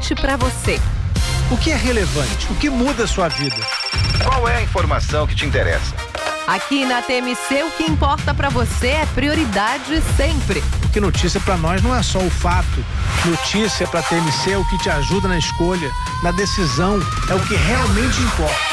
relevante para você. O que é relevante? O que muda a sua vida? Qual é a informação que te interessa? Aqui na TMC, o que importa para você é prioridade sempre. Porque notícia para nós não é só o fato. Notícia para TMC é o que te ajuda na escolha, na decisão, é o que realmente importa.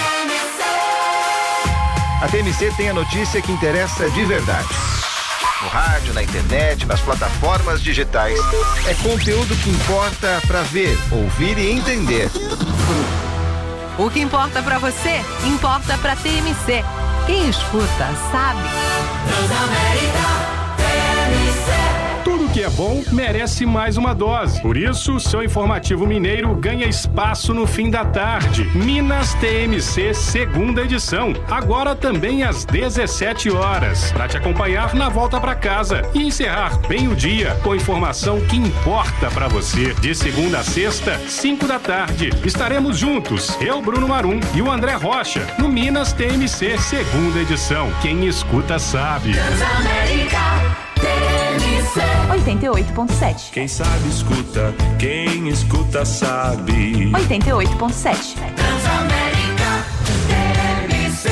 A TMC tem a notícia que interessa de verdade. No rádio, na internet, nas plataformas digitais. É conteúdo que importa para ver, ouvir e entender. O que importa para você, importa para TMC. Quem escuta, sabe. Transamérica, TMC. Tudo que é bom merece mais uma dose. Por isso, seu informativo mineiro ganha espaço no fim da tarde. Minas TMC, segunda edição. Agora também às 17 horas. Para te acompanhar na volta para casa e encerrar bem o dia com informação que importa para você. De segunda a sexta, 5 da tarde. Estaremos juntos, eu, Bruno Marum e o André Rocha, no Minas TMC, segunda edição. Quem escuta sabe. Transamérica, 88.7. Quem sabe escuta, quem escuta sabe. 88.7. Transamérica, TMC.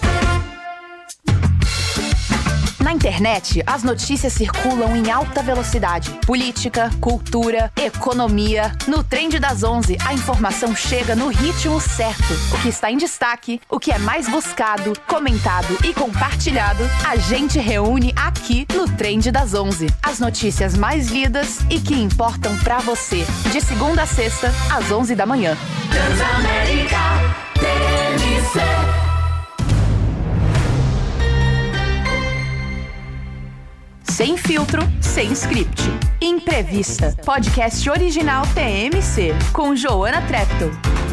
Na internet, as notícias circulam em alta velocidade. Política, cultura, economia. No Trend das 11, a informação chega no ritmo certo. O que está em destaque, o que é mais buscado, comentado e compartilhado, a gente reúne aqui no Trend das 11. As notícias mais lidas e que importam pra você. De segunda a sexta, às 11 da manhã. Transamérica, TMC. Sem filtro, sem script. Imprevista. Podcast original TMC, com Joana Treptow.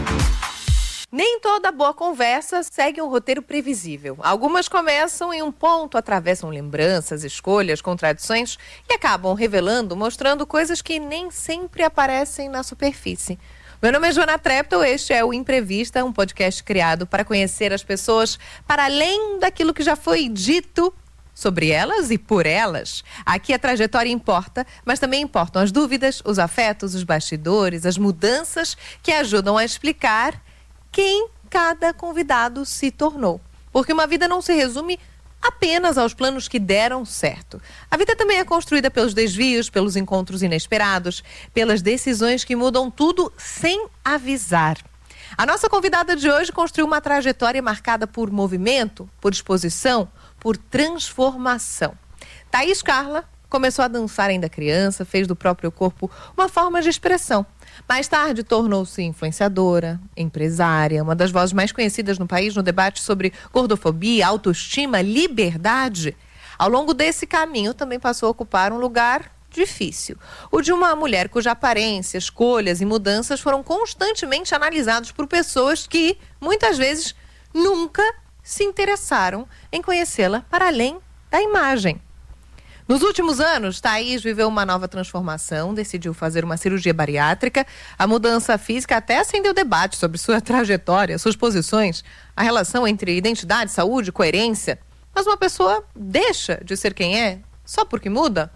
Nem toda boa conversa segue um roteiro previsível. Algumas começam em um ponto, atravessam lembranças, escolhas, contradições e acabam revelando, mostrando coisas que nem sempre aparecem na superfície. Meu nome é Joana Treptow, este é o Imprevista, um podcast criado para conhecer as pessoas para além daquilo que já foi dito sobre elas e por elas. Aqui a trajetória importa, mas também importam as dúvidas, os afetos, os bastidores, as mudanças que ajudam a explicar quem cada convidado se tornou. Porque uma vida não se resume apenas aos planos que deram certo. A vida também é construída pelos desvios, pelos encontros inesperados, pelas decisões que mudam tudo sem avisar. A nossa convidada de hoje construiu uma trajetória marcada por movimento, por exposição, por transformação. Thaís Carla começou a dançar ainda criança, fez do próprio corpo uma forma de expressão. Mais tarde tornou-se influenciadora, empresária, uma das vozes mais conhecidas no país no debate sobre gordofobia, autoestima, liberdade. Ao longo desse caminho também passou a ocupar um lugar difícil. O de uma mulher cuja aparência, escolhas e mudanças foram constantemente analisados por pessoas que, muitas vezes, nunca se interessaram em conhecê-la para além da imagem. Nos últimos anos, Thaís viveu uma nova transformação, decidiu fazer uma cirurgia bariátrica. A mudança física até acendeu debate sobre sua trajetória, suas posições, a relação entre identidade, saúde, coerência. Mas uma pessoa deixa de ser quem é só porque muda?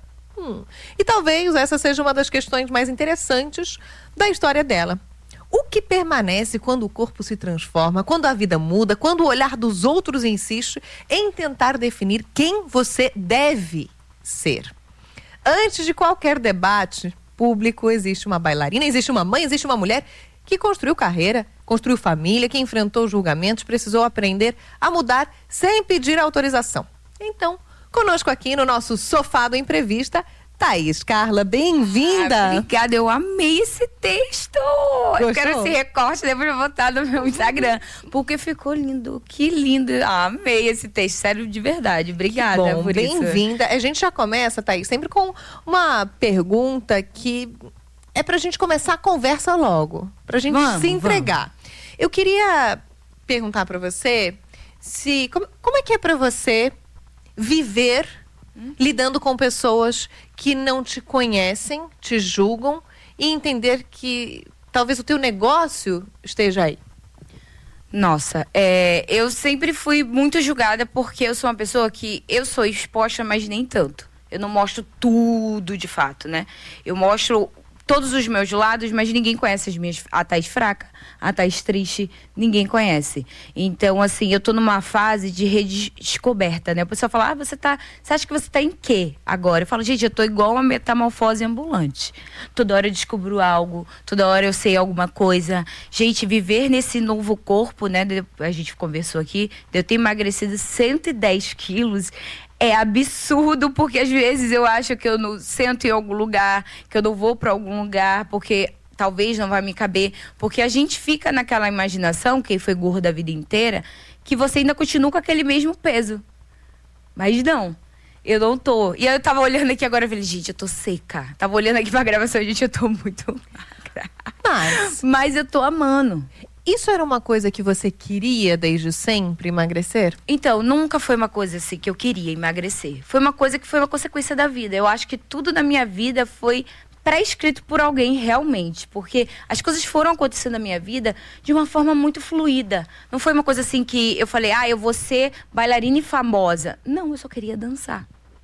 E talvez essa seja uma das questões mais interessantes da história dela. O que permanece quando o corpo se transforma, quando a vida muda, quando o olhar dos outros insiste em tentar definir quem você deve ser? Antes de qualquer debate público, existe uma bailarina, existe uma mãe, existe uma mulher que construiu carreira, construiu família, que enfrentou julgamentos, precisou aprender a mudar sem pedir autorização. Então, conosco aqui no nosso sofá do Imprevista, Thaís Carla, bem-vinda. Obrigada, eu amei esse texto. Gostou? Eu quero esse recorte, depois botar no meu Instagram, porque ficou lindo, que lindo. Amei esse texto, sério, de verdade. Obrigada por isso. Bem-vinda. A gente já começa, Thaís, sempre com uma pergunta que é pra gente começar a conversa logo, pra gente se entregar. Eu queria perguntar pra você como é que é pra você viver lidando com pessoas que não te conhecem, te julgam e entender que talvez o teu negócio esteja aí. Nossa, eu sempre fui muito julgada porque eu sou uma pessoa que eu sou exposta, mas nem tanto. Eu não mostro tudo de fato, né? Eu mostro todos os meus lados, mas ninguém conhece a Thaís fraca, a Thaís triste, ninguém conhece. Então, assim, eu tô numa fase de redescoberta, né? A pessoa fala, você acha que você tá em quê agora? Eu falo, gente, eu tô igual uma metamorfose ambulante. Toda hora eu descubro algo, toda hora eu sei alguma coisa. Gente, viver nesse novo corpo, né? A gente conversou aqui, de eu ter emagrecido 110 quilos, é absurdo, porque às vezes eu acho que eu não sento em algum lugar, que eu não vou para algum lugar, porque talvez não vai me caber. Porque a gente fica naquela imaginação, quem foi gordo a vida inteira, que você ainda continua com aquele mesmo peso. Mas não, eu não tô. E aí eu tava olhando aqui agora e falei, gente, eu tô seca. Tava olhando aqui pra gravação, gente, eu tô muito magra. Mas eu tô amando. Isso era uma coisa que você queria desde sempre, emagrecer? Então, nunca foi uma coisa assim que eu queria emagrecer. Foi uma coisa que foi uma consequência da vida. Eu acho que tudo na minha vida foi pré-escrito por alguém realmente. Porque as coisas foram acontecendo na minha vida de uma forma muito fluida. Não foi uma coisa assim que eu falei, eu vou ser bailarina e famosa. Não, eu só queria dançar.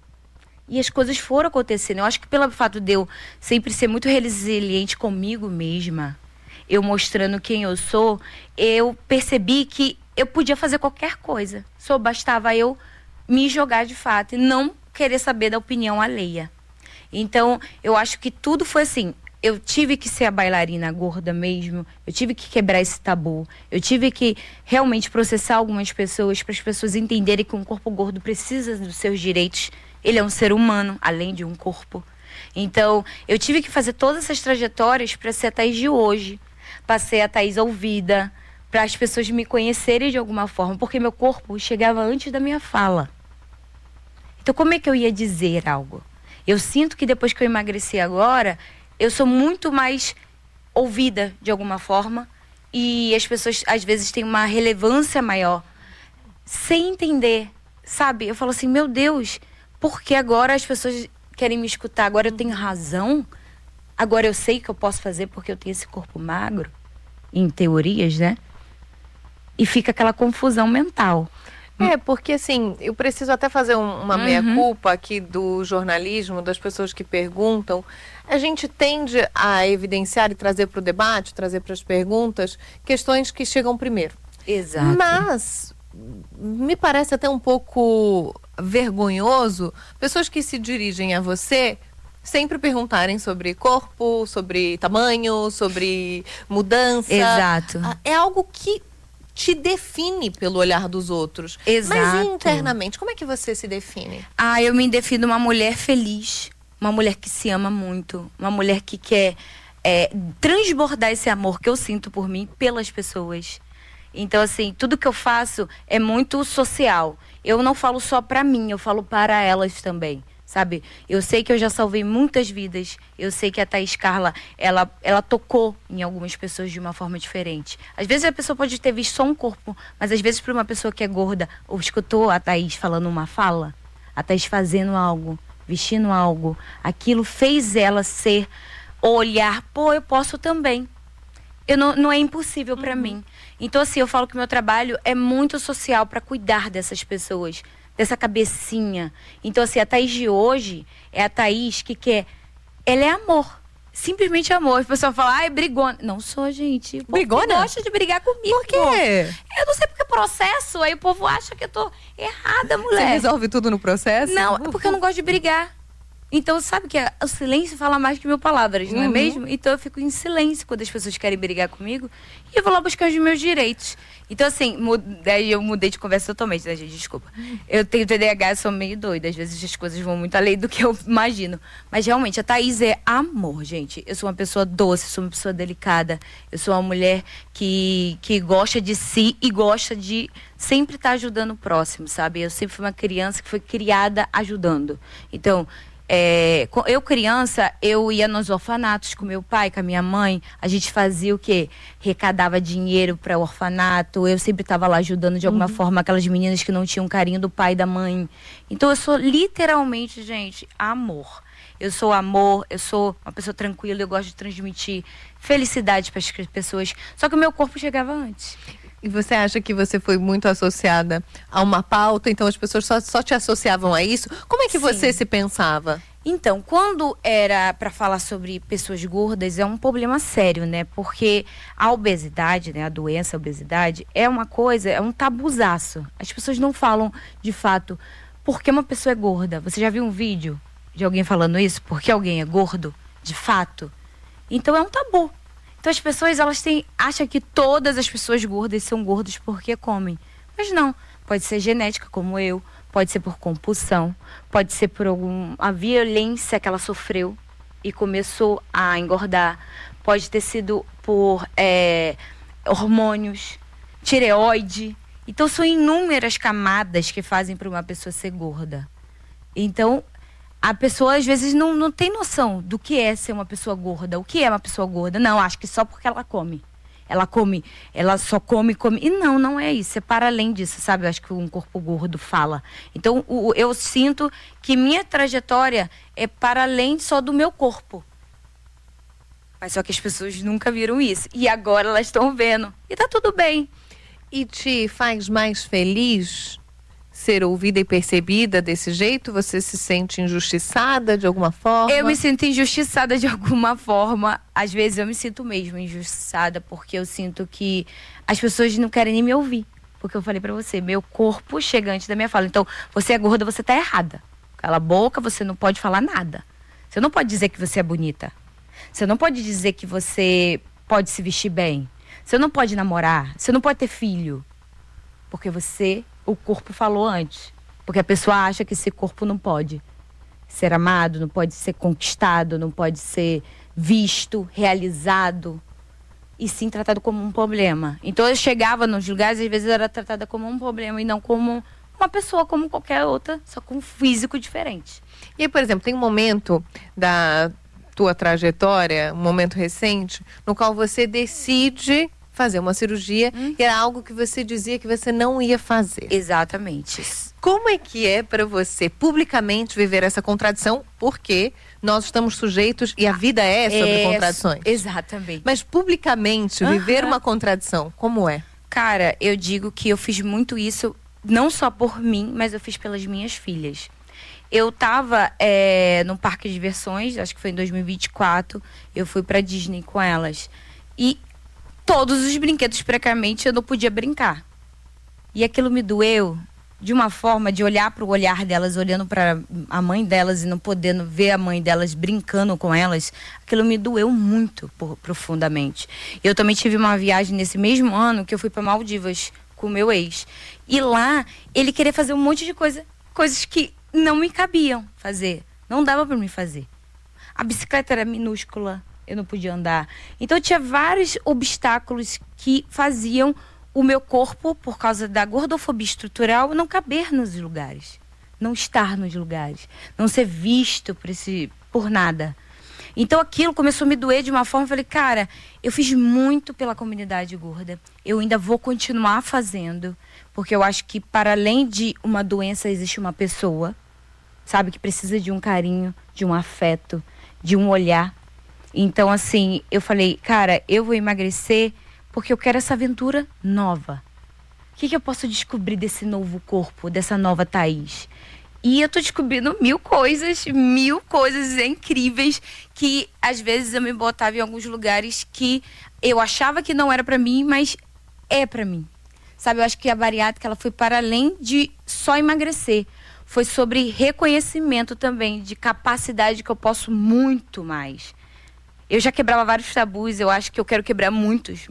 E as coisas foram acontecendo. Eu acho que pelo fato de eu sempre ser muito resiliente comigo mesma, eu mostrando quem eu sou, eu percebi que eu podia fazer qualquer coisa. Só bastava eu me jogar de fato e não querer saber da opinião alheia. Então, eu acho que tudo foi assim. Eu tive que ser a bailarina gorda mesmo, eu tive que quebrar esse tabu, eu tive que realmente processar algumas pessoas para as pessoas entenderem que um corpo gordo precisa dos seus direitos. Ele é um ser humano, além de um corpo. Então, eu tive que fazer todas essas trajetórias para ser a Thaís de hoje. Passei a Thaís ouvida, para as pessoas me conhecerem de alguma forma, porque meu corpo chegava antes da minha fala. Então, como é que eu ia dizer algo? Eu sinto que depois que eu emagreci agora, eu sou muito mais ouvida de alguma forma e as pessoas, às vezes, têm uma relevância maior, sem entender, sabe? Eu falo assim, meu Deus, por que agora as pessoas querem me escutar? Agora eu tenho razão? Agora eu sei que eu posso fazer porque eu tenho esse corpo magro, em teorias, né? E fica aquela confusão mental. Porque assim, eu preciso até fazer uma meia-culpa aqui do jornalismo, das pessoas que perguntam. A gente tende a evidenciar e trazer para o debate, trazer para as perguntas, questões que chegam primeiro. Exato. Mas me parece até um pouco vergonhoso pessoas que se dirigem a você sempre perguntarem sobre corpo, sobre tamanho, sobre mudança. Exato. É algo que te define pelo olhar dos outros. Exato. Mas internamente, como é que você se define? Eu me defino uma mulher feliz, uma mulher que se ama muito, uma mulher que quer transbordar esse amor que eu sinto por mim, pelas pessoas. Então, assim, tudo que eu faço é muito social. Eu não falo só pra mim, eu falo para elas também. Sabe? Eu sei que eu já salvei muitas vidas. Eu sei que a Thaís Carla, ela tocou em algumas pessoas de uma forma diferente. Às vezes a pessoa pode ter visto só um corpo, mas às vezes para uma pessoa que é gorda, ou escutou a Thaís falando uma fala, a Thaís fazendo algo, vestindo algo, aquilo fez ela olhar, eu posso também. Não é impossível para mim. Então, assim, eu falo que o meu trabalho é muito social para cuidar dessas pessoas, dessa cabecinha. Então, assim, a Thaís de hoje é a Thaís que quer... Ela é amor. Simplesmente amor. As pessoas falam, é brigona. Não sou, gente. Brigona? Gosta de brigar comigo. Por quê? Eu não sei porque processo. Aí o povo acha que eu tô errada, mulher. Você resolve tudo no processo? Não, é porque eu não gosto de brigar. Então, sabe que o silêncio fala mais que mil palavras, não é mesmo? Então, eu fico em silêncio quando as pessoas querem brigar comigo. E eu vou lá buscar os meus direitos. Então, assim, daí eu mudei de conversa totalmente, né, gente? Desculpa. Eu tenho TDAH, eu sou meio doida. Às vezes as coisas vão muito além do que eu imagino. Mas, realmente, a Thaís é amor, gente. Eu sou uma pessoa doce, sou uma pessoa delicada. Eu sou uma mulher que gosta de si e gosta de sempre estar ajudando o próximo, sabe? Eu sempre fui uma criança que foi criada ajudando. Então... eu criança, eu ia nos orfanatos com meu pai, com a minha mãe. A gente fazia o quê? Recadava dinheiro para o orfanato. Eu sempre estava lá ajudando de alguma forma aquelas meninas que não tinham carinho do pai e da mãe. Então eu sou literalmente, gente, amor. Eu sou amor, eu sou uma pessoa tranquila, eu gosto de transmitir felicidade para as pessoas. Só que o meu corpo chegava antes. E você acha que você foi muito associada a uma pauta, então as pessoas só te associavam a isso? Como é que você se pensava? Então, quando era para falar sobre pessoas gordas, é um problema sério, né? Porque a obesidade, né? A doença, a obesidade, é uma coisa, é um tabuzaço. As pessoas não falam, de fato, por que uma pessoa é gorda. Você já viu um vídeo de alguém falando isso? Por que alguém é gordo, de fato? Então, é um tabu. Então, as pessoas, acham que todas as pessoas gordas são gordas porque comem. Mas não. Pode ser genética, como eu. Pode ser por compulsão, pode ser por a violência que ela sofreu e começou a engordar. Pode ter sido por hormônios, tireoide. Então, são inúmeras camadas que fazem para uma pessoa ser gorda. Então, a pessoa, às vezes, não tem noção do que é ser uma pessoa gorda. O que é uma pessoa gorda? Não, acho que só porque ela come. Ela só come. E não é isso, é para além disso, sabe? Eu acho que um corpo gordo fala. Então, eu sinto que minha trajetória é para além só do meu corpo. Mas só que as pessoas nunca viram isso. E agora elas estão vendo. E tá tudo bem. E te faz mais feliz ser ouvida e percebida desse jeito? Você se sente injustiçada de alguma forma? Eu me sinto injustiçada de alguma forma. Às vezes eu me sinto mesmo injustiçada, porque eu sinto que as pessoas não querem nem me ouvir. Porque eu falei pra você, meu corpo chega antes da minha fala. Então, você é gorda, você tá errada. Cala a boca, você não pode falar nada. Você não pode dizer que você é bonita. Você não pode dizer que você pode se vestir bem. Você não pode namorar. Você não pode ter filho. Porque o corpo falou antes. Porque a pessoa acha que esse corpo não pode ser amado, não pode ser conquistado, não pode ser visto, realizado, e sim tratado como um problema. Então eu chegava nos lugares, às vezes eu era tratada como um problema e não como uma pessoa como qualquer outra, só com um físico diferente. E aí, por exemplo, tem um momento da tua trajetória, um momento recente, no qual você decide fazer uma cirurgia, e era algo que você dizia que você não ia fazer. Exatamente. Como é que é para você publicamente viver essa contradição? Porque nós estamos sujeitos e a vida é sobre contradições. Exatamente. Mas publicamente viver uma contradição, como é? Cara, eu digo que eu fiz muito isso, não só por mim, mas eu fiz pelas minhas filhas. Eu tava num parque de diversões, acho que foi em 2024, eu fui pra Disney com elas. E todos os brinquedos precariamente eu não podia brincar. E aquilo me doeu de uma forma de olhar para o olhar delas, olhando para a mãe delas e não podendo ver a mãe delas brincando com elas. Aquilo me doeu muito profundamente. Eu também tive uma viagem nesse mesmo ano que eu fui para Maldivas com o meu ex. E lá ele queria fazer um monte de coisas que não me cabiam fazer. Não dava para mim fazer. A bicicleta era minúscula. Eu não podia andar. Então, tinha vários obstáculos que faziam o meu corpo, por causa da gordofobia estrutural, não caber nos lugares. Não estar nos lugares. Não ser visto por nada. Então, aquilo começou a me doer de uma forma. Eu falei, cara, eu fiz muito pela comunidade gorda. Eu ainda vou continuar fazendo. Porque eu acho que, para além de uma doença, existe uma pessoa, sabe, que precisa de um carinho, de um afeto, de um olhar. Então, assim, eu falei, cara, eu vou emagrecer porque eu quero essa aventura nova. O que eu posso descobrir desse novo corpo, dessa nova Thaís? E eu tô descobrindo mil coisas incríveis que, às vezes, eu me botava em alguns lugares que eu achava que não era pra mim, mas é pra mim. Sabe, eu acho que a bariátrica, ela foi para além de só emagrecer. Foi sobre reconhecimento também, de capacidade que eu posso muito mais. Eu já quebrava vários tabus, eu acho que eu quero quebrar muitos,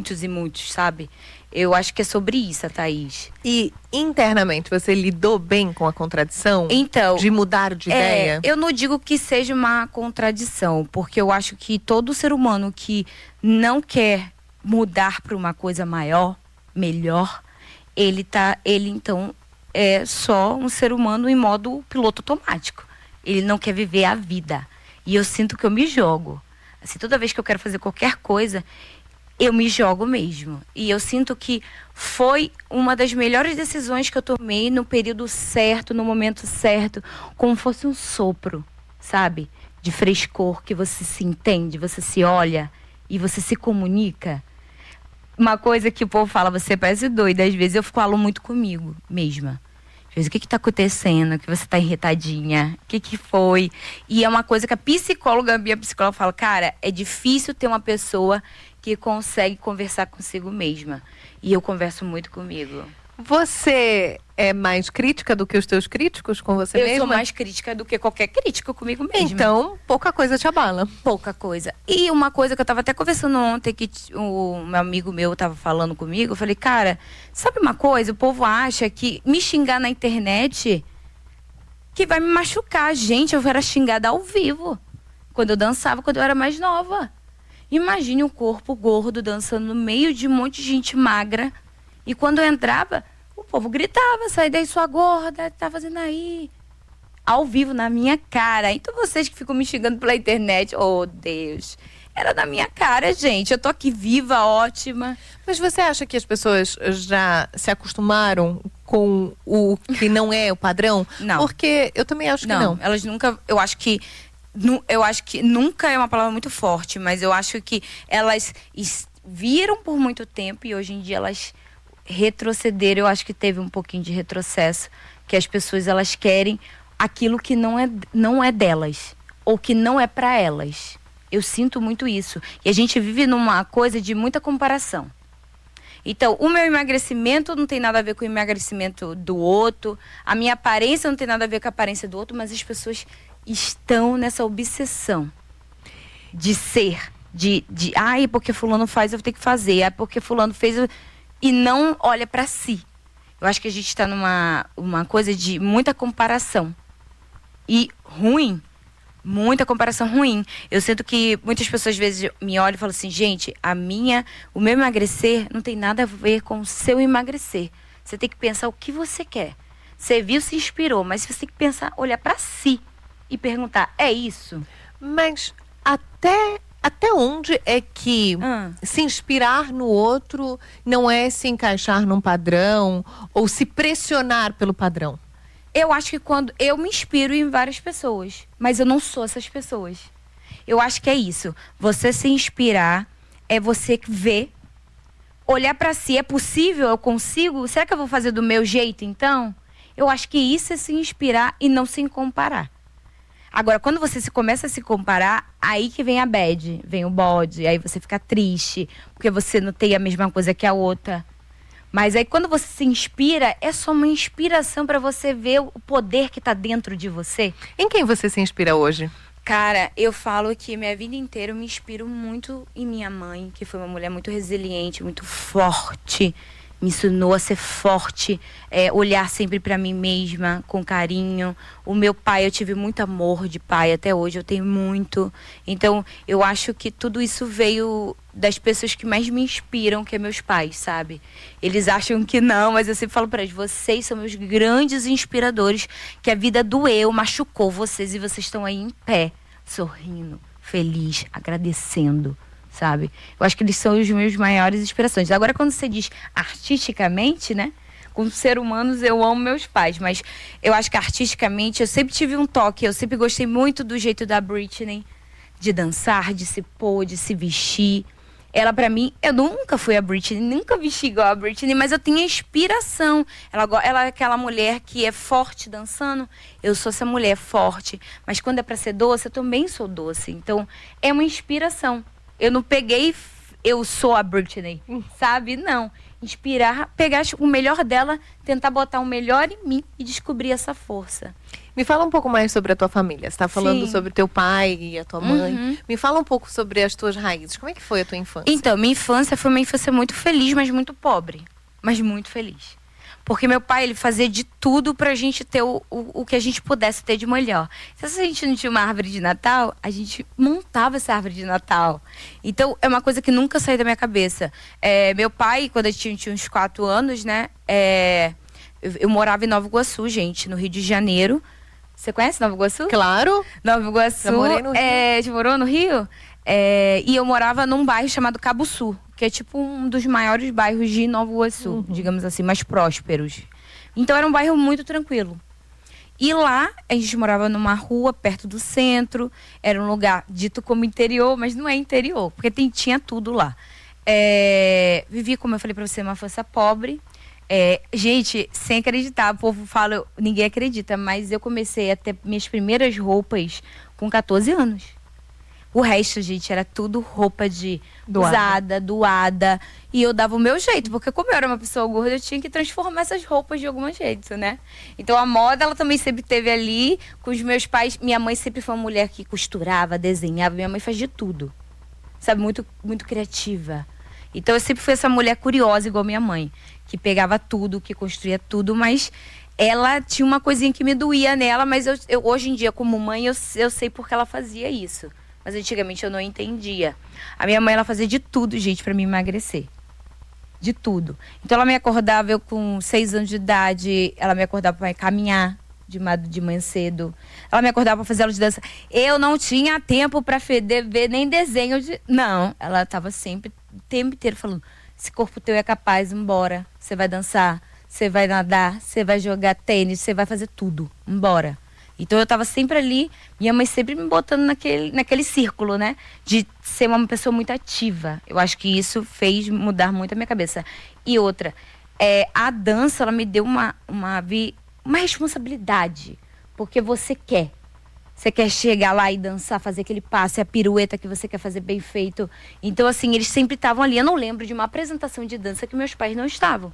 sabe? Eu acho que é sobre isso, Thaís. E internamente, você lidou bem com a contradição? Então, de mudar de ideia? Eu não digo que seja uma contradição, porque eu acho que todo ser humano que não quer mudar para uma coisa maior, melhor, ele então é só um ser humano em modo piloto automático. Ele não quer viver a vida. E eu sinto que eu me jogo. Assim, toda vez que eu quero fazer qualquer coisa, eu me jogo mesmo. E eu sinto que foi uma das melhores decisões que eu tomei no período certo, no momento certo, como fosse um sopro, sabe? De frescor, que você se entende, você se olha e você se comunica. Uma coisa que o povo fala, você parece doida. Às vezes eu falo muito comigo mesma. Às O que tá acontecendo? Que você tá irritadinha? O que foi? E é uma coisa que a minha psicóloga fala, cara, é difícil ter uma pessoa que consegue conversar consigo mesma. E eu converso muito comigo. Você é mais crítica do que os teus críticos com você mesma? Eu sou mais crítica do que qualquer crítica comigo mesma. Então, pouca coisa te abala. Pouca coisa. E uma coisa que eu tava até conversando ontem, que o meu amigo meu tava falando comigo, eu falei, cara, sabe uma coisa? O povo acha que me xingar na internet que vai me machucar. Gente, eu era xingada ao vivo. Quando eu dançava, quando eu era mais nova. Imagine um corpo gordo dançando no meio de um monte de gente magra. E quando eu entrava, o povo gritava, sai daí sua gorda, tá fazendo aí? Ao vivo, na minha cara. Então vocês que ficam me xingando pela internet, oh Deus, era na minha cara, gente. Eu tô aqui viva, ótima. Mas você acha que as pessoas já se acostumaram com o que não é o padrão? Não. Porque eu também acho que não. Elas nunca, eu acho que nunca é uma palavra muito forte, mas eu acho que elas viram por muito tempo e hoje em dia elas retrocederam. Eu acho que teve um pouquinho de retrocesso, que as pessoas elas querem aquilo que não é delas, ou que não é para elas. Eu sinto muito isso. E a gente vive numa coisa de muita comparação. Então, o meu emagrecimento não tem nada a ver com o emagrecimento do outro, a minha aparência não tem nada a ver com a aparência do outro, mas as pessoas estão nessa obsessão de ser, ai, porque fulano faz, eu vou ter que fazer, ai, porque fulano fez, e não olha para si. Eu acho que a gente está numa coisa de muita comparação. E ruim, muita comparação ruim. Eu sinto que muitas pessoas às vezes me olham e falam assim, gente, o meu emagrecer não tem nada a ver com o seu emagrecer. Você tem que pensar o que você quer. Você viu, se inspirou, mas você tem que pensar, olhar para si e perguntar, é isso? Mas até onde é que se inspirar no outro não é se encaixar num padrão ou se pressionar pelo padrão? Eu acho que quando eu me inspiro em várias pessoas, mas eu não sou essas pessoas. Eu acho que é isso. Você se inspirar é você ver, olhar pra si, é possível, eu consigo? Será que eu vou fazer do meu jeito então? Eu acho que isso é se inspirar e não se comparar. Agora, quando você começa a se comparar, aí que vem a bad, vem o bode, aí você fica triste, porque você não tem a mesma coisa que a outra. Mas aí quando você se inspira, é só uma inspiração para você ver o poder que tá dentro de você. Em quem você se inspira hoje? Cara, eu falo que minha vida inteira eu me inspiro muito em minha mãe, que foi uma mulher muito resiliente, muito forte. Me ensinou a ser forte, olhar sempre para mim mesma, com carinho. O meu pai, eu tive muito amor de pai, até hoje eu tenho muito. Então, eu acho que tudo isso veio das pessoas que mais me inspiram, que é meus pais, sabe? Eles acham que não, mas eu sempre falo para eles, vocês são meus grandes inspiradores, que a vida doeu, machucou vocês e vocês estão aí em pé, sorrindo, feliz, agradecendo. Sabe? Eu acho que eles são os meus maiores inspirações. Agora, quando você diz artisticamente, né? Como ser humanos, eu amo meus pais. Mas eu acho que artisticamente, eu sempre tive um toque. Eu sempre gostei muito do jeito da Britney. De dançar, de se pôr, de se vestir. Ela, pra mim, eu nunca fui a Britney. Nunca vesti igual a Britney. Mas eu tinha inspiração. Ela é aquela mulher que é forte dançando. Eu sou essa mulher forte. Mas quando é pra ser doce, eu também sou doce. Então, é uma inspiração. Eu não peguei, eu sou a Britney, sabe? Não. Inspirar, pegar o melhor dela, tentar botar o melhor em mim e descobrir essa força. Me fala um pouco mais sobre a tua família. Você está falando sobre teu pai e a tua mãe. Me fala um pouco sobre as tuas raízes. Como é que foi a tua infância? Então, minha infância foi uma infância muito feliz, mas muito pobre. Mas muito feliz. Porque meu pai, ele fazia de tudo pra gente ter o que a gente pudesse ter de melhor. Se a gente não tinha uma árvore de Natal, a gente montava essa árvore de Natal. Então, é uma coisa que nunca saiu da minha cabeça. Meu pai, quando eu tinha uns 4 anos, né? Eu morava em Nova Iguaçu, gente, no Rio de Janeiro. Você conhece Nova Iguaçu? Claro. Nova Iguaçu. Já morei no Rio. Você morou no Rio? E eu morava num bairro chamado Cabo Sul, que é tipo um dos maiores bairros de Nova Iguaçu, digamos assim, mais prósperos. Então era um bairro muito tranquilo. E lá, a gente morava numa rua perto do centro, era um lugar dito como interior, mas não é interior, porque tinha tudo lá. Vivi, como eu falei pra você, uma infância pobre. Gente, sem acreditar, o povo fala, ninguém acredita, mas eu comecei a ter minhas primeiras roupas com 14 anos. O resto, gente, era tudo roupa de usada, doada. E eu dava o meu jeito, porque como eu era uma pessoa gorda, eu tinha que transformar essas roupas de algum jeito, né? Então a moda, ela também sempre teve ali com os meus pais. Minha mãe sempre foi uma mulher que costurava, desenhava. Minha mãe fazia tudo, sabe? Muito, muito criativa. Então eu sempre fui essa mulher curiosa, igual minha mãe, que pegava tudo, que construía tudo, mas ela tinha uma coisinha que me doía nela, mas eu hoje em dia, como mãe, eu sei porque ela fazia isso. Mas antigamente eu não entendia. A minha mãe, ela fazia de tudo, gente, pra me emagrecer. De tudo. Então ela me acordava, eu com 6 anos de idade, ela me acordava pra caminhar de manhã cedo. Ela me acordava pra fazer aula de dança. Eu não tinha tempo pra ver nem desenho de... Não, ela tava sempre, o tempo inteiro falando, esse corpo teu é capaz, embora. Você vai dançar, você vai nadar, você vai jogar tênis, você vai fazer tudo, embora. Então eu tava sempre ali, minha mãe sempre me botando naquele círculo, né? De ser uma pessoa muito ativa. Eu acho que isso fez mudar muito a minha cabeça. E outra, a dança, ela me deu uma responsabilidade. Porque você quer. Você quer chegar lá e dançar, fazer aquele passe, a pirueta que você quer fazer bem feito. Então, assim, eles sempre estavam ali. Eu não lembro de uma apresentação de dança que meus pais não estavam.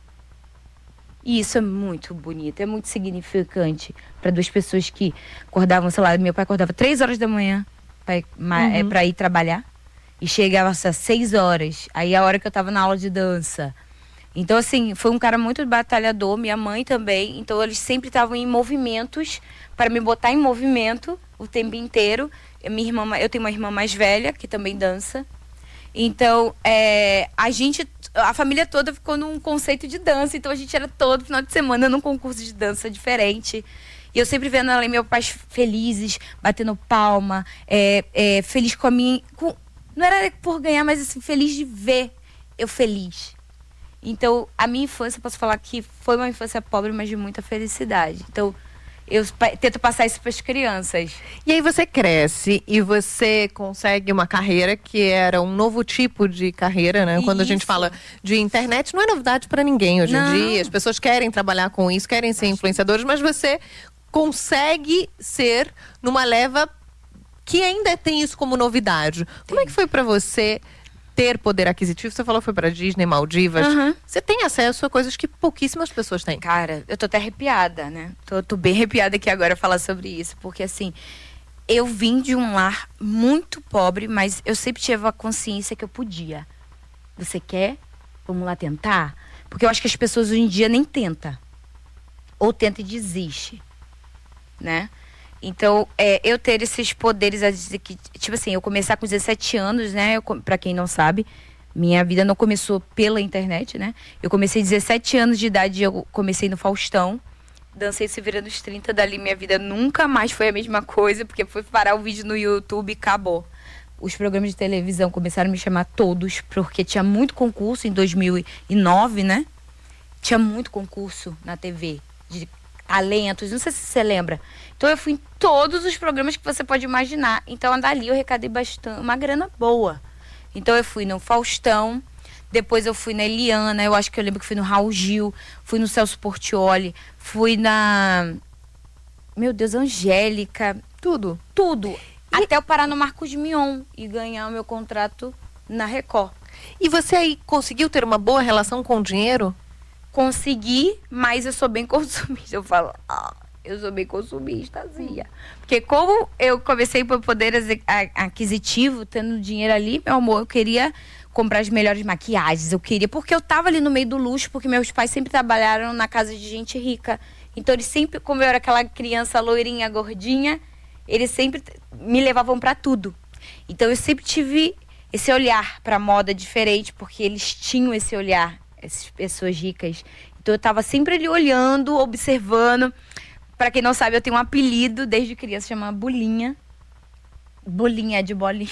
E isso é muito bonito, é muito significante para 2 pessoas que acordavam, sei lá, meu pai acordava 3 horas da manhã para ir trabalhar e chegava às 6 horas, aí a hora que eu tava na aula de dança. Então, assim, foi um cara muito batalhador, minha mãe também, então eles sempre estavam em movimentos para me botar em movimento o tempo inteiro. Eu tenho uma irmã mais velha que também dança. Então, a família toda ficou num conceito de dança. Então, a gente era todo final de semana num concurso de dança diferente. E eu sempre vendo ela e meus pais felizes, batendo palma, feliz com a minha... não era por ganhar, mas assim, feliz de ver eu feliz. Então, a minha infância, posso falar que foi uma infância pobre, mas de muita felicidade. Então, eu tento passar isso para as crianças. E aí você cresce e você consegue uma carreira que era um novo tipo de carreira, né? Quando a gente fala de internet, não é novidade para ninguém hoje em dia. As pessoas querem trabalhar com isso, querem ser influenciadores, mas você consegue ser numa leva que ainda tem isso como novidade. Como é que foi para você ter poder aquisitivo? Você falou que foi pra Disney, Maldivas. Você tem acesso a coisas que pouquíssimas pessoas têm. Cara, eu tô até arrepiada, né? Tô bem arrepiada aqui agora falar sobre isso. Porque, assim, eu vim de um lar muito pobre, mas eu sempre tive a consciência que eu podia. Você quer? Vamos lá tentar? Porque eu acho que as pessoas hoje em dia nem tentam. Ou tenta e desiste, né? Então, eu ter esses poderes, tipo assim, eu começar com 17 anos, né? Pra quem não sabe, minha vida não começou pela internet, né? Eu comecei 17 anos de idade, eu comecei no Faustão. Dancei Se Vira nos 30, dali minha vida nunca mais foi a mesma coisa, porque foi parar o vídeo no YouTube e acabou. Os programas de televisão começaram a me chamar todos, porque tinha muito concurso em 2009, né? Tinha muito concurso na TV de talentos, não sei se você lembra. Então eu fui em todos os programas que você pode imaginar. Então dali eu arrecadei bastante, uma grana boa. Então eu fui no Faustão, depois eu fui na Eliana, eu acho que eu lembro que fui no Raul Gil, fui no Celso Portiolli, fui na... Meu Deus, Angélica. Tudo. Até eu parar no Marcos Mion e ganhar o meu contrato na Record. E você aí conseguiu ter uma boa relação com o dinheiro? Consegui, mas eu sou bem consumista. Eu falo, eu sou bem consumistazinha. Porque como eu comecei por poder aquisitivo, tendo dinheiro ali, meu amor, eu queria comprar as melhores maquiagens. Eu queria, porque eu tava ali no meio do luxo, porque meus pais sempre trabalharam na casa de gente rica. Então eles sempre, como eu era aquela criança loirinha, gordinha, eles sempre me levavam pra tudo. Então eu sempre tive esse olhar pra moda diferente, porque eles tinham esse olhar, essas pessoas ricas. Então eu tava sempre ali olhando, observando. Pra quem não sabe, eu tenho um apelido desde criança, chama Bolinha. Bolinha, é de bolinha.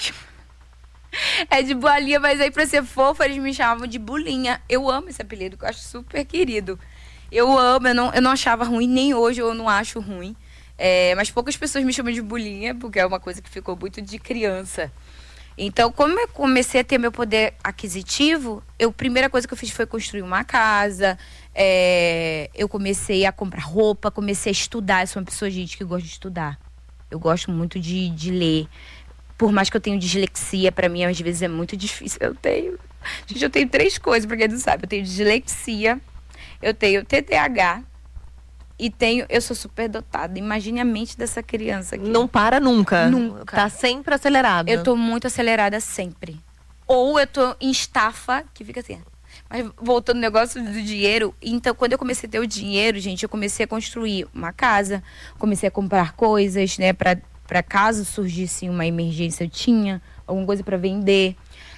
É de bolinha, mas aí pra ser fofa, eles me chamavam de Bolinha. Eu amo esse apelido, que eu acho super querido. Eu amo, eu não achava ruim, nem hoje eu não acho ruim. Mas poucas pessoas me chamam de Bolinha, porque é uma coisa que ficou muito de criança. Então, como eu comecei a ter meu poder aquisitivo, a primeira coisa que eu fiz foi construir uma casa, eu comecei a comprar roupa, comecei a estudar. Eu sou uma pessoa, gente, que gosta de estudar. Eu gosto muito de ler. Por mais que eu tenha dislexia, pra mim, às vezes é muito difícil. Eu tenho 3 coisas, pra quem não sabe. Eu tenho dislexia, eu tenho TDAH e eu sou super dotada. Imagine a mente dessa criança aqui. Não para nunca. Nunca. Tá sempre acelerada. Eu tô muito acelerada sempre. Ou eu tô em estafa, que fica assim. Mas voltando ao negócio do dinheiro, então quando eu comecei a ter o dinheiro, gente, eu comecei a construir uma casa, comecei a comprar coisas, né, pra caso surgisse uma emergência, eu tinha alguma coisa pra vender.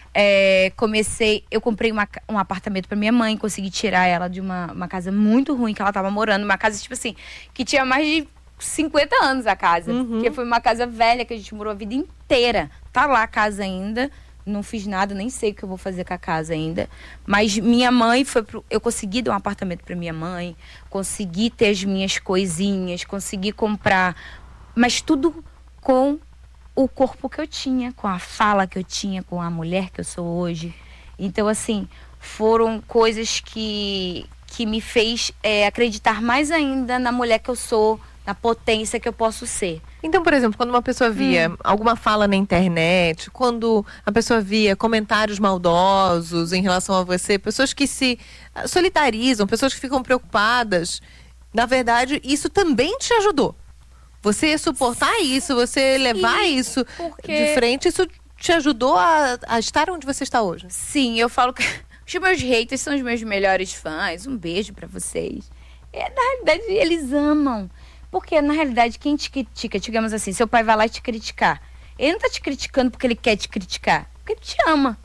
Eu comprei um apartamento pra minha mãe, consegui tirar ela de uma casa muito ruim que ela tava morando, uma casa, tipo assim, que tinha mais de 50 anos a casa, porque foi uma casa velha que a gente morou a vida inteira. Tá lá a casa ainda, não fiz nada, nem sei o que eu vou fazer com a casa ainda, mas minha mãe eu consegui dar um apartamento pra minha mãe, consegui ter as minhas coisinhas, consegui comprar, mas tudo com o corpo que eu tinha, com a fala que eu tinha, com a mulher que eu sou hoje. Então, assim, foram coisas que me fez acreditar mais ainda na mulher que eu sou, na potência que eu posso ser. Então, por exemplo, quando uma pessoa via alguma fala na internet, quando a pessoa via comentários maldosos em relação a você, pessoas que se solidarizam, pessoas que ficam preocupadas, na verdade, isso também te ajudou. Você suportar isso, você levar isso de frente, isso te ajudou a estar onde você está hoje? Sim, eu falo que os meus haters são os meus melhores fãs. Um beijo pra vocês. Na realidade, eles amam. Porque, na realidade, quem te critica, digamos assim, seu pai vai lá te criticar. Ele não tá te criticando porque ele quer te criticar, porque ele te ama.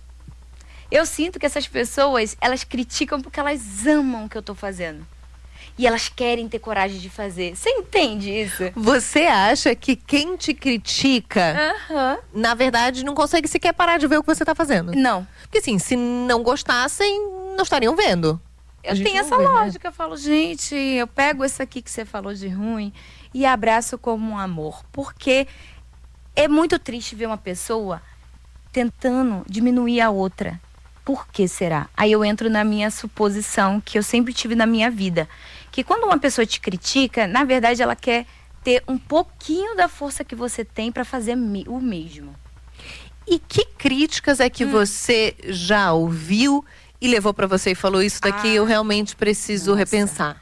Eu sinto que essas pessoas, elas criticam porque elas amam o que eu tô fazendo. E elas querem ter coragem de fazer. Você entende isso? Você acha que quem te critica, na verdade, não consegue sequer parar de ver o que você tá fazendo? Não. Porque assim, se não gostassem, não estariam vendo. Eu tenho essa lógica. Eu falo, gente, eu pego isso aqui que você falou de ruim e abraço como um amor. Porque é muito triste ver uma pessoa tentando diminuir a outra. Por que será? Aí eu entro na minha suposição que eu sempre tive na minha vida. Que quando uma pessoa te critica, na verdade ela quer ter um pouquinho da força que você tem para fazer o mesmo. E que críticas é que você já ouviu e levou para você e falou, isso daqui eu realmente preciso repensar?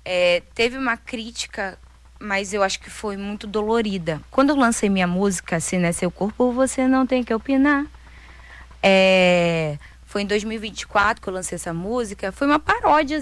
Teve uma crítica, mas eu acho que foi muito dolorida. Quando eu lancei minha música, Se Não É Seu Corpo, Você Não Tem Que Opinar. Foi em 2024 que eu lancei essa música. Foi uma paródia